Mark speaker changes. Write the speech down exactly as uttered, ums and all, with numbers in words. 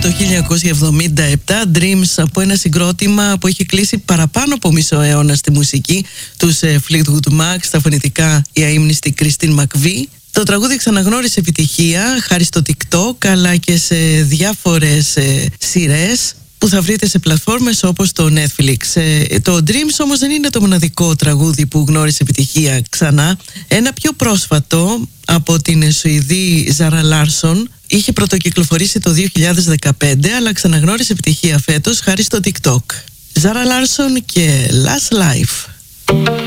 Speaker 1: το χίλια εννιακόσια εβδομήντα επτά, Dreams, από ένα συγκρότημα που έχει κλείσει παραπάνω από μισό αιώνα στη μουσική, τους Fleetwood Mac, στα φωνητικά η αείμνηστη Christine McVie. Το τραγούδι ξαναγνώρισε επιτυχία χάρη στο TikTok, αλλά και σε διάφορες ε, σειρές που θα βρείτε σε πλατφόρμες όπως το Netflix. Ε, το Dreams όμως δεν είναι το μοναδικό τραγούδι που γνώρισε επιτυχία ξανά. Ένα πιο πρόσφατο από την Σουηδή Ζάρα Λάρσον είχε πρωτοκυκλοφορήσει το δύο χιλιάδες δεκαπέντε, αλλά ξαναγνώρισε επιτυχία φέτος χάρη στο TikTok. Ζάρα Λάρσον και Last Life.